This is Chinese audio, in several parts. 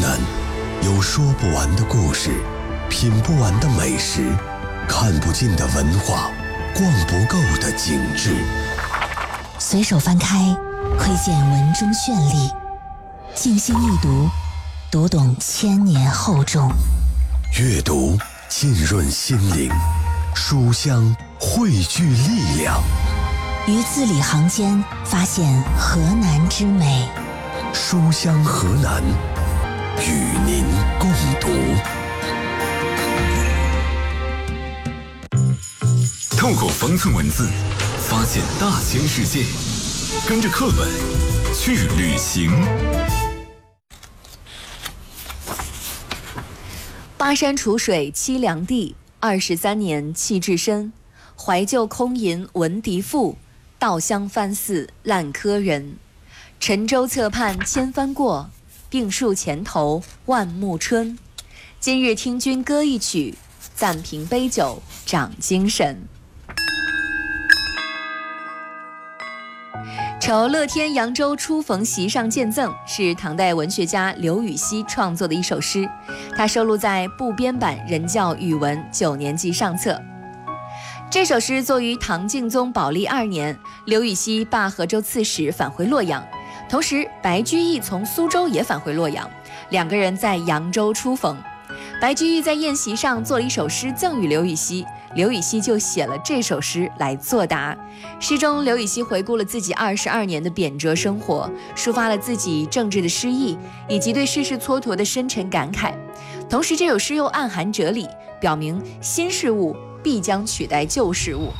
南有说不完的故事，品不完的美食，看不尽的文化，逛不够的景致。 随手翻开，窥见文中绚丽；静心一读，读懂千年厚重。 阅读浸润心灵，书香汇聚力量。 于字里行间发现河南之美。 书香河南，与您共读。 透过方寸文字，发现大千世界，跟着课本去旅行。 巴山楚水凄凉地，23年气质深。怀旧空吟闻笛赋，稻香翻似烂柯人。沉舟侧畔千帆过，病树前头万木春。今日听君歌一曲，暂凭杯酒长精神。酬乐天扬州初逢席上见赠是唐代文学家刘禹锡创作的一首诗，它收录在部编版人教语文9年级上册。这首诗作于唐敬宗宝历2年，刘禹锡罢河州刺史返回洛阳，同时白居易从苏州也返回洛阳，两个人在扬州初逢。白居易在宴席上做了一首诗赠予刘禹锡，刘禹锡就写了这首诗来作答。诗中刘禹锡回顾了自己22年的贬谪生活，抒发了自己政治的失意以及对世事蹉跎的深沉感慨。同时这首诗又暗含哲理，表明新事物必将取代旧事物。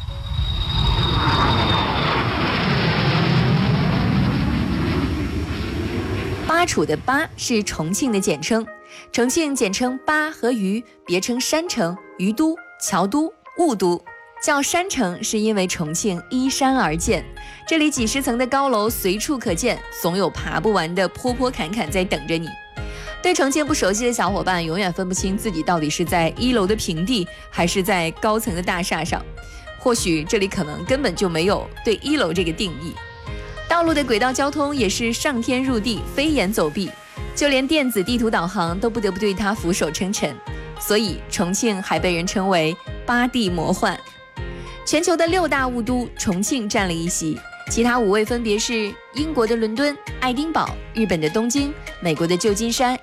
巴楚的巴是重庆的简称，重庆简称巴和渝，别称山城、渝都、桥都、雾都。叫山城是因为重庆依山而建，这里几十层的高楼随处可见，总有爬不完的坡坡坎坎在等着你。对重庆不熟悉的小伙伴永远分不清自己到底是在1楼的平地还是在高层的大厦上，或许这里可能根本就没有对1楼这个定义。道路的轨道交通也是上天入地，飞檐走壁，就连电子地图导航都不得不对它俯首称臣，所以重庆还被人称为巴地魔幻。全球的6大雾都，重庆占了一席，其他5位分别是英国的伦敦、爱丁堡、日本的东京、美国的旧金山